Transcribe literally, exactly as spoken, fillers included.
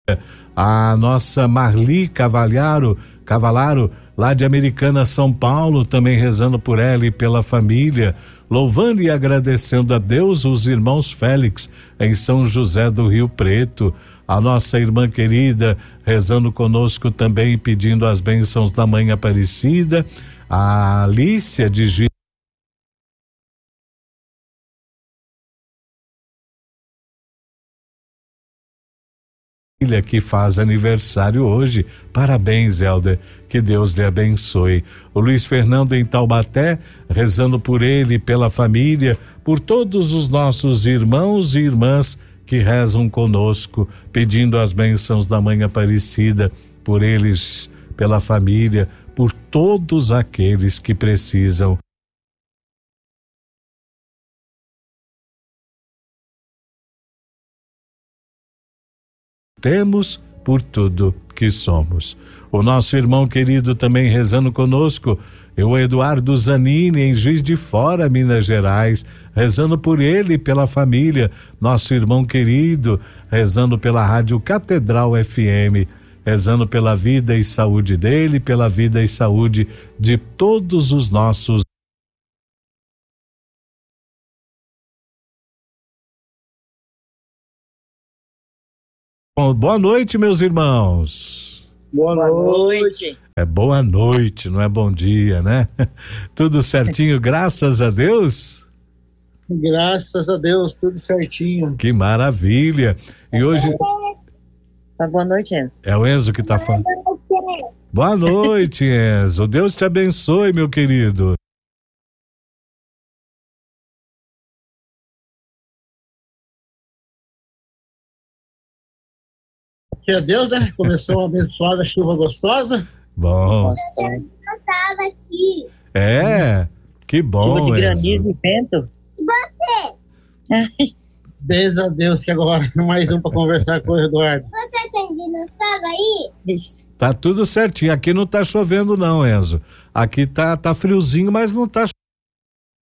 A nossa Marli Cavalharo, Cavalaro, lá de Americana, São Paulo, também rezando por ela e pela família, louvando e agradecendo a Deus, os irmãos Félix, em São José do Rio Preto. A nossa irmã querida rezando conosco também, pedindo as bênçãos da Mãe Aparecida. A Alícia de Juiz que faz aniversário hoje. Parabéns, Helder, que Deus lhe abençoe. O Luiz Fernando em Taubaté, rezando por ele, pela família, por todos os nossos irmãos e irmãs que rezam conosco, pedindo as bênçãos da Mãe Aparecida, por eles, pela família, por todos aqueles que precisam. Temos por tudo que somos. O nosso irmão querido também rezando conosco, o Eduardo Zanini, em Juiz de Fora, Minas Gerais, rezando por ele e pela família. Nosso irmão querido, rezando pela Rádio Catedral F M, rezando pela vida e saúde dele, pela vida e saúde de todos os nossos. Boa noite, meus irmãos. Boa noite. É boa noite, não é bom dia, né? Tudo certinho, graças a Deus? Graças a Deus, tudo certinho. Que maravilha. E hoje... Tá, boa noite, Enzo. É o Enzo que tá falando. Boa noite, Enzo. Deus te abençoe, meu querido. Que é Deus, né? Começou uma abençoada chuva gostosa. Bom. Eu tava aqui. É, que bom. Chuva de granizo Enzo. e vento. E você? Beijo a Deus, que agora mais um para conversar com o Eduardo. Você atendi, não estava aí? Tá tudo certinho. Aqui não tá chovendo não, Enzo. Aqui tá, tá friozinho, mas não tá